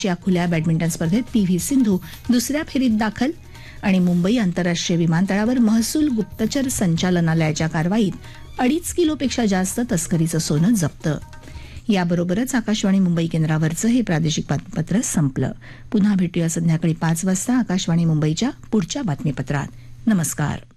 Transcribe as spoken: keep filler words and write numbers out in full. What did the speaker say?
या खुल्या बॅडमिंटन स्पर्धेत पी व्ही सिंधू दुसऱ्या फेरीत दाखल. आणि मुंबई आंतरराष्ट्रीय विमानतळावर महसूल गुप्तचर संचालनालयाच्या कारवाईत अडीच किलोपेक्षा जास्त तस्करीचं सोनं जप्त. याबरोबरच आकाशवाणी मुंबई केंद्रावरचं हे प्रादेशिक बातमीपत्र संपलं. पुन्हा भेटूया संध्याकाळी पाच वाजता आकाशवाणी मुंबईच्या पुढच्या बातमीपत्रात. नमस्कार.